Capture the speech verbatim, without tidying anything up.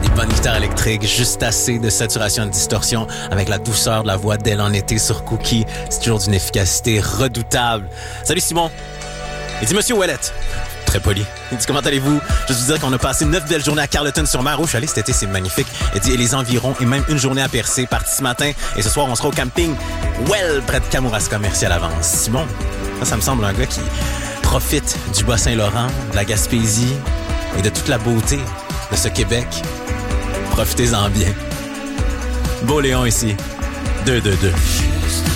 des bonnes guitares électriques, juste assez de saturation et de distorsion avec la douceur de la voix d'elle en été sur Cookie. C'est toujours d'une efficacité redoutable. Salut Simon. Il dit Monsieur Ouellette. Très poli. Il dit comment allez-vous? Je veux vous dire qu'on a passé neuf belles journées à Carleton-sur-Mer. Je suis allé cet été, c'est magnifique. Il dit et les environs et même une journée à Percé. Parti ce matin et ce soir on sera au camping Well près de Kamouraska. Merci à l'avance. Simon, ça, ça me semble un gars qui profite du Bas-Saint-Laurent, de la Gaspésie et de toute la beauté de ce Québec. Profitez-en bien. Beau Léon ici. deux deux deux.